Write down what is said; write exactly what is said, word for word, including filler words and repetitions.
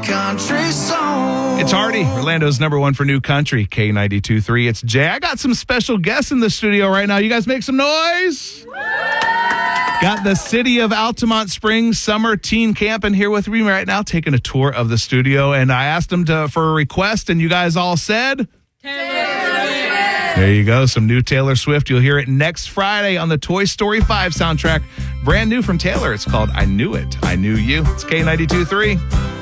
country song. It's Hardy, Orlando's number one for new country, K ninety-two point three. It's Jay. I got some special guests in the studio right now. You guys make some noise. Got the City of Altamont Springs Summer Teen Camp in here with me right now, taking a tour of the studio. And I asked them to for a request, and you guys all said? Taylor Swift. There you go, some new Taylor Swift. You'll hear it next Friday on the Toy Story five soundtrack. Brand new from Taylor. It's called I Knew It, I Knew You. It's K ninety-two point three.